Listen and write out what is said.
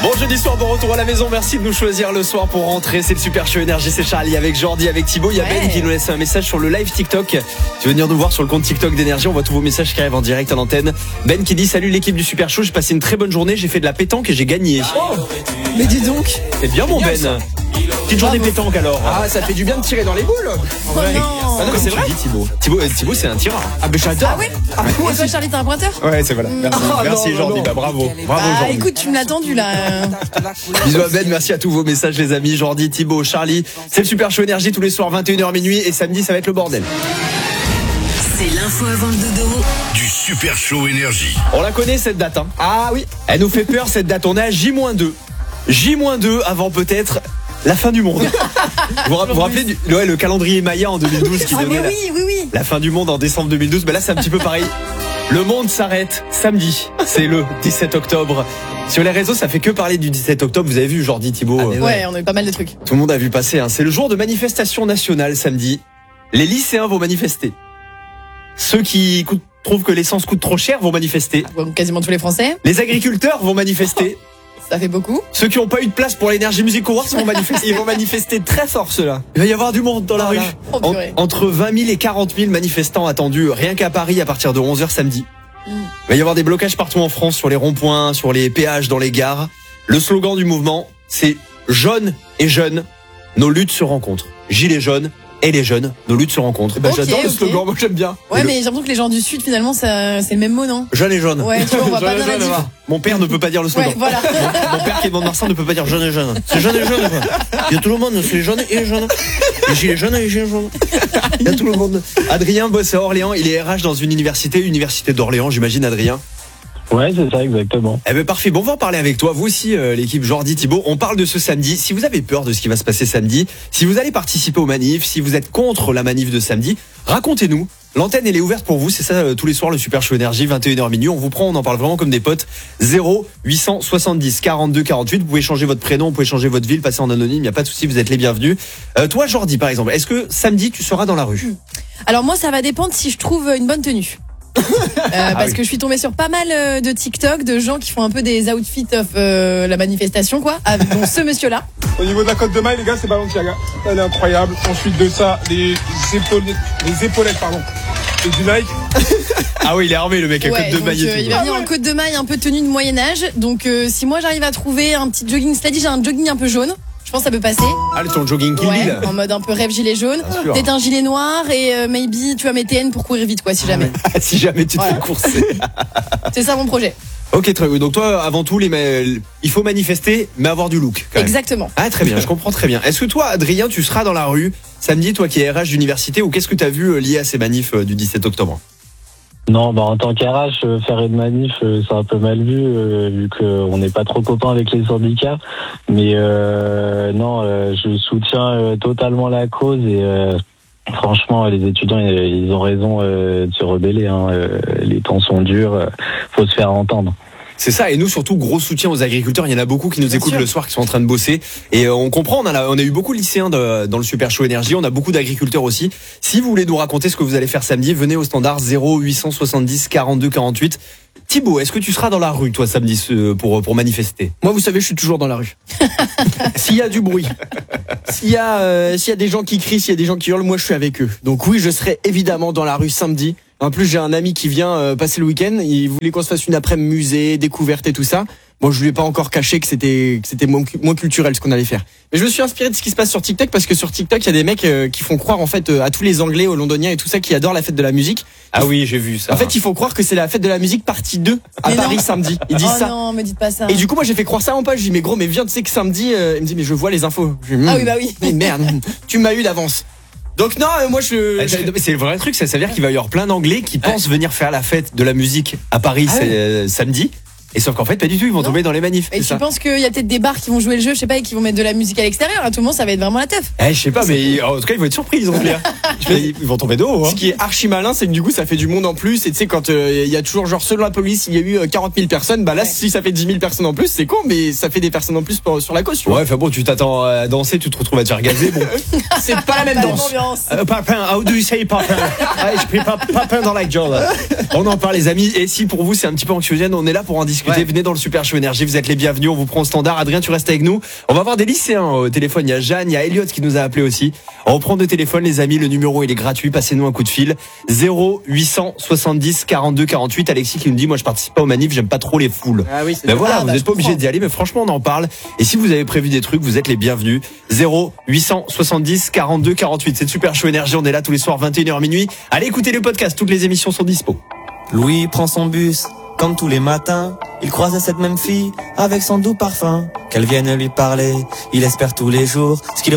Bon jeudi soir, bon retour à la maison. Merci de nous choisir le soir pour rentrer. C'est le Super Show Énergie, c'est Charlie avec Jordi, avec Thibaut. Il y a Ben qui nous laisse un message sur le live TikTok. Tu veux venir nous voir sur le compte TikTok d'Énergie. On voit tous vos messages qui arrivent en direct à l'antenne. Ben qui dit: salut l'équipe du Super Show, j'ai passé une très bonne journée, j'ai fait de la pétanque et j'ai gagné. Oh, mais dis donc. C'est bien mon Ben. Petite journée pétanque alors. Ah, ça fait du bien de tirer dans les boules. Oh non. Ah non, c'est vrai Thibaut c'est un tireur. Ah ben j'adore. Ah ouais. Et toi Charlie, t'es un pointeur? Ouais, c'est voilà. Merci non, Jordi. non. Bah bravo Ah Jordi. écoute, tu me l'as tendu là. Bisous à Ben, merci à tous vos messages les amis. Jordi, Thibaut, Charlie. C'est le Super Show Énergie tous les soirs 21h minuit et samedi ça va être le bordel. C'est l'info avant le dodo. Du Super Show Énergie. On la connaît cette date hein. Ah oui. Elle nous fait peur cette date, on est à J-2. J-2 avant peut-être la fin du monde. Vous vous rappelez le calendrier Maya en 2012 qui Ah donnait mais oui. la fin du monde en décembre 2012. Là c'est un petit peu pareil. Le monde s'arrête samedi. C'est le 17 octobre. Sur les réseaux, ça fait que parler du 17 octobre. Vous avez vu Jordi, Thibaut? Ouais, on a eu pas mal de trucs. Tout le monde a vu passer. C'est le jour de manifestation nationale samedi. Les lycéens vont manifester. Ceux qui trouvent que l'essence coûte trop cher vont manifester. Bon, quasiment tous les Français. Les agriculteurs vont manifester. Ça fait beaucoup. Ceux qui n'ont pas eu de place pour l'Energy Music Awards vont manifester. Ils vont manifester très fort ceux-là. Il va y avoir du monde dans la rue. Oh, purée. Entre 20 000 et 40 000 manifestants attendus rien qu'à Paris à partir de 11h samedi. Il va y avoir des blocages partout en France, sur les ronds-points, sur les péages, dans les gares. Le slogan du mouvement, c'est « Jaunes et jeunes, nos luttes se rencontrent ». Gilets jaunes et les jeunes, nos luttes se rencontrent. Ben, Ok, j'adore le ok. slogan, moi j'aime bien. Ouais, mais j'ai l'impression que les gens du Sud, finalement, c'est le même mot, non? Jeunes et jaunes. Ouais, tu vois, on voit pas bien la diff. Mon père ne peut pas dire le slogan. Ouais, voilà. Mon père qui est de Mont-de-Marsan ne peut pas dire jeune et jeune. C'est jeune et jeune. Il y a tout le monde, c'est jeune et jeune. Les gilets jaunes et les gilets jaunes. Il y a tout le monde. Adrien bosse à Orléans, il est RH dans une université d'Orléans, j'imagine Adrien. Ouais, c'est ça, exactement. Eh ben parfait, bon on va en parler avec toi, vous aussi l'équipe Jordi, Thibaut, on parle de ce samedi. Si vous avez peur de ce qui va se passer samedi, si vous allez participer aux manifs, si vous êtes contre la manif de samedi, racontez-nous. L'antenne elle est ouverte pour vous, c'est ça tous les soirs le Super Show Énergie, 21h minuit, on vous prend, on en parle vraiment comme des potes. 0870 42 48, vous pouvez changer votre prénom, vous pouvez changer votre ville, passer en anonyme, il n'y a pas de souci, vous êtes les bienvenus. Toi Jordi par exemple, est-ce que samedi tu seras dans la rue? Alors moi, ça va dépendre si je trouve une bonne tenue. Parce que je suis tombée sur pas mal de TikTok de gens qui font un peu des outfits of la manifestation quoi, dont ce monsieur là. Au niveau de la côte de maille, les gars, c'est Balenciaga. Elle est incroyable. Ensuite de ça, les épaulettes, et du Nike. Ah oui il est armé le mec à côte de maille et il tout. va venir en côte de maille, un peu tenue de Moyen-Âge. Donc si moi j'arrive à trouver un petit jogging, c'est-à-dire j'ai un jogging un peu jaune, je pense que ça peut passer. Ah ton jogging Kill Bill. En mode un peu rêve gilet jaune. Bien sûr. Peut-être un gilet noir et maybe tu vas mes TN pour courir vite quoi si jamais. Si jamais tu te fais courser. C'est ça mon projet. Ok très bien, donc toi avant tout il faut manifester mais avoir du look quand même. Exactement. Ah très bien, je comprends très bien. Est-ce que toi Adrien tu seras dans la rue samedi, toi qui es RH d'université, ou qu'est-ce que tu as vu lié à ces manifs du 17 octobre? Non, en tant qu'RH, faire une manif, c'est un peu mal vu qu'on n'est pas trop copains avec les syndicats. Mais je soutiens totalement la cause et franchement, les étudiants, ils ont raison de se rebeller. Les temps sont durs, faut se faire entendre. C'est ça, et nous surtout gros soutien aux agriculteurs. Il y en a beaucoup qui nous écoutent le soir, qui sont en train de bosser, et on comprend. On a eu beaucoup de lycéens dans le Super Show Énergie. On a beaucoup d'agriculteurs aussi. Si vous voulez nous raconter ce que vous allez faire samedi, venez au standard 0870 42 48. Thibaut, est-ce que tu seras dans la rue toi samedi pour manifester? Moi vous savez je suis toujours dans la rue. S'il y a du bruit, s'il y a des gens qui crient, s'il y a des gens qui hurlent, moi je suis avec eux. Donc oui je serai évidemment dans la rue samedi. En plus j'ai un ami qui vient passer le week-end, il voulait qu'on se fasse une après-midi musée, découverte et tout ça. Bon, je lui ai pas encore caché que c'était moins culturel ce qu'on allait faire. Mais je me suis inspiré de ce qui se passe sur TikTok parce que sur TikTok, il y a des mecs qui font croire en fait à tous les Anglais, aux Londoniens et tout ça qui adorent la fête de la musique. Ah oui, j'ai vu ça. En fait, ils font croire que c'est la fête de la musique partie 2 à Paris samedi. Ils disent ça. Non, me dites pas ça. Et du coup, moi j'ai fait croire ça à mon pote, je dis mais gros, mais viens, tu sais que samedi, il me dit mais je vois les infos. Je dis, Ah oui, bah oui. Mais merde, tu m'as eu d'avance. Donc non, moi je c'est le vrai truc, ça veut dire qu'il va y avoir plein d'Anglais qui pensent venir faire la fête de la musique à Paris samedi. Et sauf qu'en fait, pas du tout, ils vont tomber dans les manifs. Et tu penses qu'il y a peut-être des bars qui vont jouer le jeu, je sais pas, et qui vont mettre de la musique à l'extérieur. À tout le monde, ça va être vraiment la teuf. Je sais pas, mais en tout cas, ils vont être surpris, les Anglais. Ils vont tomber de haut. Ce qui est archi malin, c'est que du coup, ça fait du monde en plus. Et tu sais, quand il y a toujours, genre, selon la police, il y a eu 40 000 personnes, bah là, si ça fait 10 000 personnes en plus, c'est con, mais ça fait des personnes en plus sur la cause, tu vois. Ouais, enfin bon, tu t'attends à danser, tu te retrouves à te faire gazer. Bon. C'est pas la même danse. Papin, how do you say papin? Je prie papin dans la gueule. On en parle, les amis. Et si pour vous, c'est un petit peu anxiogène, on est là pour en discuter. discuter. Ouais. Venez dans le Super Show Énergie, vous êtes les bienvenus, on vous prend au standard. Adrien, tu restes avec nous. On va avoir des lycéens au téléphone. Il y a Jeanne, il y a Elliot qui nous a appelé aussi. On prend deux téléphones, les amis. Le numéro, il est gratuit. Passez-nous un coup de fil. 0870 42 48. Alexis qui nous dit, moi, je participe pas aux manifs, j'aime pas trop les foules. Ah oui, c'est Ben voilà, Ah, vous bah, n'êtes je pas obligé comprends. d'y aller, mais franchement, on en parle. Et si vous avez prévu des trucs, vous êtes les bienvenus. 0870 42 48. C'est le Super Show Énergie. On est là tous les soirs, 21h minuit. Allez écoutez le podcast. Toutes les émissions sont dispo. Louis prend son bus, comme tous les matins. Il croise cette même fille, avec son doux parfum. Qu'elle vienne lui parler, il espère tous les jours ce qu'il